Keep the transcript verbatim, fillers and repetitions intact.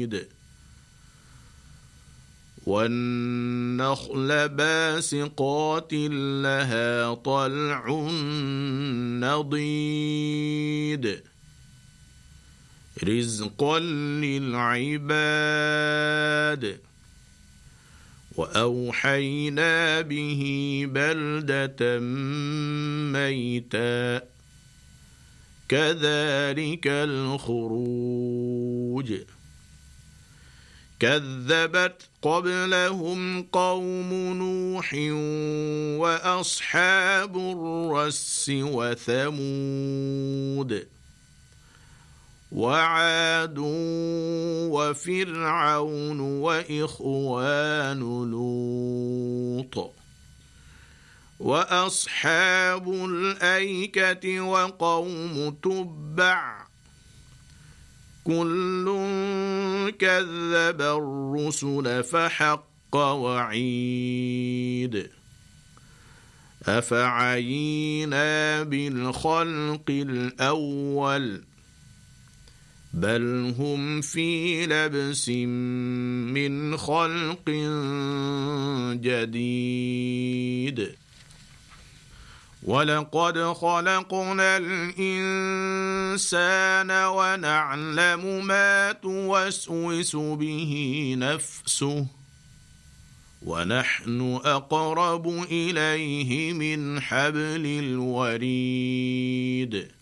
حصيد والنخل باسقات لها طلع نضيد رزقا للعباد وأوحينا به بلدة ميتا كذلك الخروج كذبت قبلهم قوم نوح وأصحاب الرس وثمود وعاد وفرعون وإخوان لوط وأصحاب الأيكة وقوم تبع كل كذب الرسل فحق وعيد أفعينا بالخلق الأول بل هم في لبس من خلق جديد ولقد خلقنا الإنسان ونعلم ما توسوس به نفسه ونحن أقرب إليه من حبل الوريد